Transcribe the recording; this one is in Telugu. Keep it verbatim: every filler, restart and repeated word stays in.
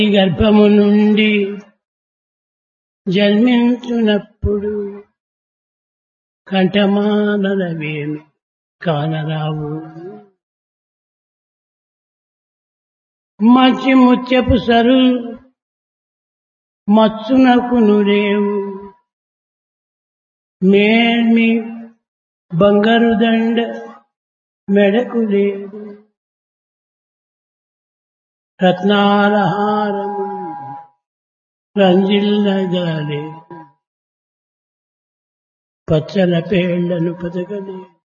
ఈ గర్భము నుండి జన్మించునప్పుడు కంఠమానలవేమి కానరావు. మంచి ముత్యపు సరు మచ్చునకును రేవు, మేల్మి బంగారు దండ మెడకు లేదు. రత్నాల హారము రంజిల్లగాలే, పచ్చల పేళ్లను పదగలేదు.